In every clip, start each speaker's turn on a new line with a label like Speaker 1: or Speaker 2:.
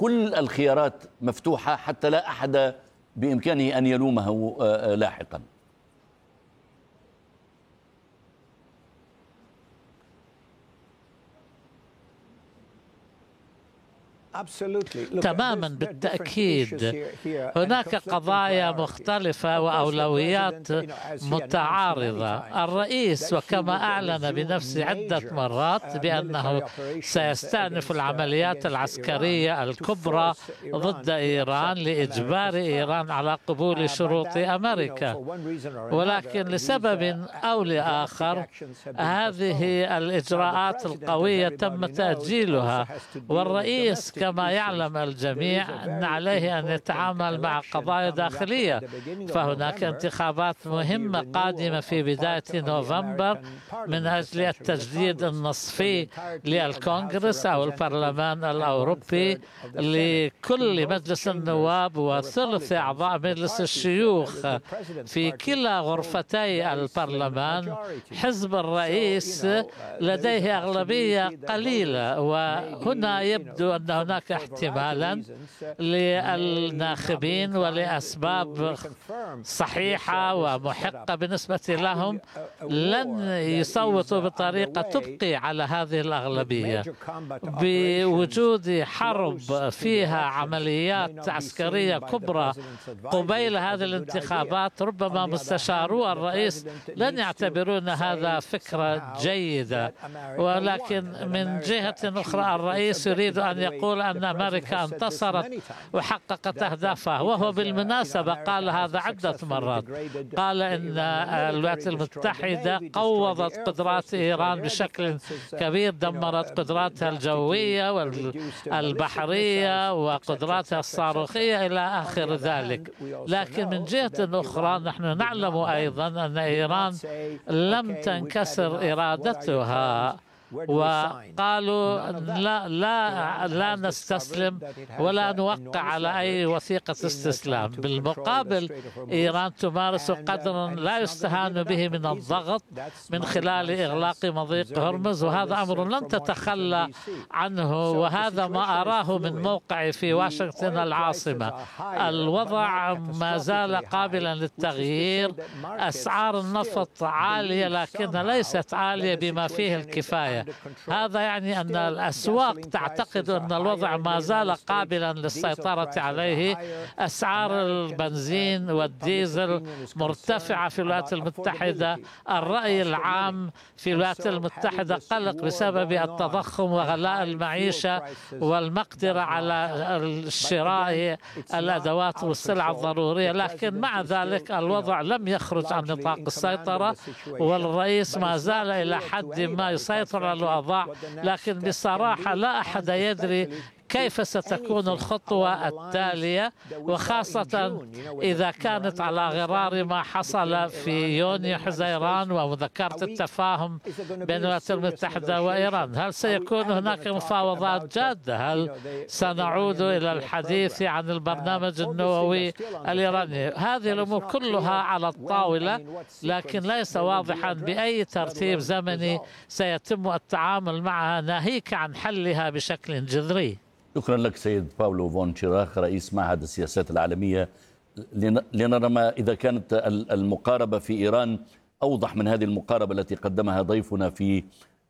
Speaker 1: كل الخيارات مفتوحة حتى لا أحد بإمكانه أن يلومه لاحقا.
Speaker 2: تماما بالتأكيد هناك قضايا مختلفة وأولويات متعارضة. الرئيس وكما أعلن بنفسه عدة مرات بأنه سيستأنف العمليات العسكرية الكبرى ضد إيران لإجبار إيران على قبول شروط أمريكا، ولكن لسبب أو لآخر هذه الإجراءات القوية تم تأجيلها، والرئيس كما يعلم الجميع أن عليه أن يتعامل مع قضايا داخلية، فهناك انتخابات مهمة قادمة في بداية نوفمبر من أجل التجديد النصفي للكونغرس أو البرلمان الأوروبي لكل مجلس النواب وثلث أعضاء مجلس الشيوخ في كلا غرفتي البرلمان. حزب الرئيس لديه أغلبية قليلة، وهنا يبدو أن هناك احتمالا للناخبين ولأسباب صحيحة ومحقة بالنسبة لهم لن يصوتوا بطريقة تبقي على هذه الأغلبية. بوجود حرب فيها عمليات عسكرية كبرى قبيل هذه الانتخابات، ربما مستشارو الرئيس لن يعتبرون هذا فكرة جيدة، ولكن من جهة أخرى الرئيس يريد أن يقول أن أمريكا انتصرت وحققت أهدافها، وهو بالمناسبة قال هذا عدة مرات. قال إن الولايات المتحدة قوضت قدرات إيران بشكل كبير، دمرت قدراتها الجوية والبحرية وقدراتها الصاروخية إلى آخر ذلك. لكن من جهة أخرى نحن نعلم أيضا أن إيران لم تنكسر إرادتها، وقالوا لا نستسلم ولا نوقع على أي وثيقة استسلام. بالمقابل إيران تمارس قدرا لا يستهان به من الضغط من خلال إغلاق مضيق هرمز، وهذا أمر لن تتخلى عنه، وهذا ما أراه من موقعي في واشنطن العاصمة. الوضع ما زال قابلا للتغيير، أسعار النفط عالية لكنها ليست عالية بما فيه الكفاية. هذا يعني أن الأسواق تعتقد أن الوضع ما زال قابلا للسيطرة عليه. أسعار البنزين والديزل مرتفعة في الولايات المتحدة، الرأي العام في الولايات المتحدة قلق بسبب التضخم وغلاء المعيشة والمقدرة على شراء الأدوات والسلع الضرورية، لكن مع ذلك الوضع لم يخرج عن نطاق السيطرة، والرئيس ما زال إلى حد ما يسيطر على الوضع. لكن بصراحة لا أحد يدري كيف ستكون الخطوة التالية، وخاصة إذا كانت على غرار ما حصل في يونيو حزيران ومذكرة التفاهم بين الولايات المتحدة وإيران. هل سيكون هناك مفاوضات جادة؟ هل سنعود إلى الحديث عن البرنامج النووي الإيراني؟ هذه الأمور كلها على الطاولة، لكن ليس واضحا بأي ترتيب زمني سيتم التعامل معها ناهيك عن حلها بشكل جذري.
Speaker 1: شكرا لك سيد باولو فون شيراخ رئيس معهد السياسات العالمية. لنرى ما إذا كانت المقاربة في إيران أوضح من هذه المقاربة التي قدمها ضيفنا في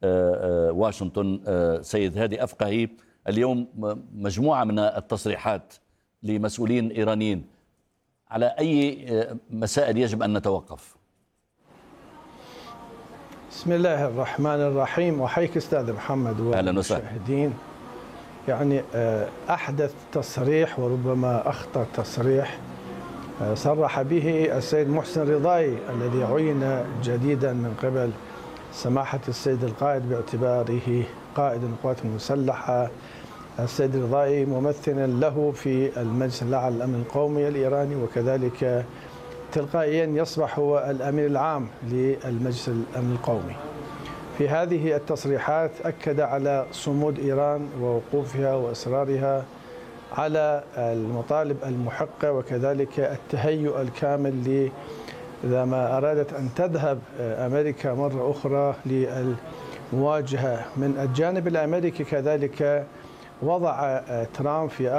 Speaker 1: واشنطن سيد هادي أفقهي. اليوم مجموعة من التصريحات لمسؤولين إيرانيين، على أي مسائل يجب أن نتوقف؟
Speaker 3: بسم الله الرحمن الرحيم، وحيك أستاذ محمد والمشاهدين. يعني أحدث تصريح وربما أخطر تصريح صرح به السيد محسن رضاي الذي عين جديدا من قبل سماحة السيد القائد باعتباره قائد القوات المسلحة. السيد رضاي ممثلا له في المجلس الأعلى للأمن القومي الإيراني، وكذلك تلقائيا يصبح هو الأمين العام للمجلس الأمن القومي. في هذه التصريحات أكد على صمود إيران ووقوفها وإصرارها على المطالب المحقة، وكذلك التهيؤ الكامل إذا ما أرادت أن تذهب أمريكا مرة أخرى للمواجهة. من الجانب الأمريكي كذلك وضع ترامب في